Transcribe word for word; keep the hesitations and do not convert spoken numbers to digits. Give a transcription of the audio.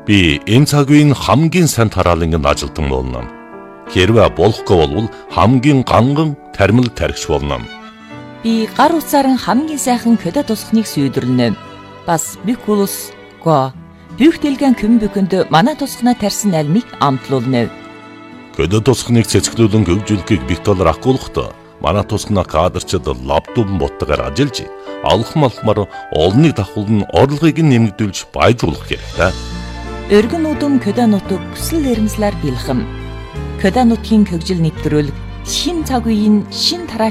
Би энэ цаг үеийн хамгийн сайн тараалангийн ажилтан болно. Хэрвээ болохгүй бол хамгийн ганган тармил тархич болно. Би гар утсаар хамгийн сайхан көдө тусахныг сүйдэрлэнэ. Бас бикулус го бүх дэлгэн көмбөкөнд манай тусахна тарьсан альмыг амтлуулна. Көдө тусахныг цэцгэлүүлэн хөгжүүлэхийг бит доллар акуулахта манай тусахна кадрчид лаптоп боттогоор ажиллаж алхам алхмаар олныг давхулн орлогыг нэмэгдүүлж баяжуулах хэрэгтэй. Өргөн удам көдө нутаг хүсэл эрмэлзлэр бэлхэм. Көдө нутгийн хөгжил нэвтрүүлэг шин цаг үеийн шин тараа